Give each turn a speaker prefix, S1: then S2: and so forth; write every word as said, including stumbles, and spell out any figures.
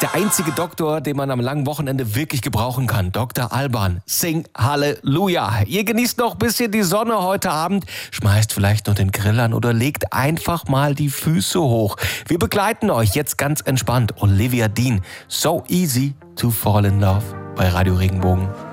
S1: Der einzige Doktor, den man am langen Wochenende wirklich gebrauchen kann. Doktor Alban. Sing Halleluja. Ihr genießt noch ein bisschen die Sonne heute Abend. Schmeißt vielleicht noch den Grill an oder legt einfach mal die Füße hoch. Wir begleiten euch jetzt ganz entspannt. Olivia Dean. So easy to fall in love bei Radio Regenbogen.